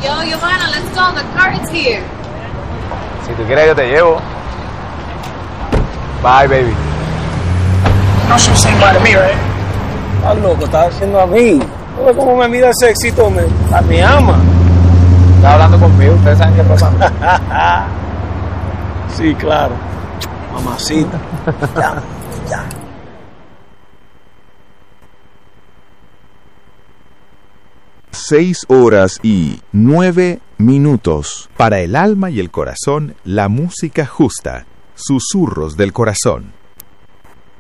Yo, Giovanna, let's go. The car is here. Si tú quieres, yo te llevo. Bye, baby. No should say bye to me, right? Estás loco, estás haciendo a mí. ¿No ves cómo me mira ese éxito? Me ama. Está hablando conmigo, ustedes saben qué pasa. Sí, claro. Mamacita. Ya, ya. Seis horas y 9 minutos. Para el alma y el corazón, la música justa. Susurros del corazón.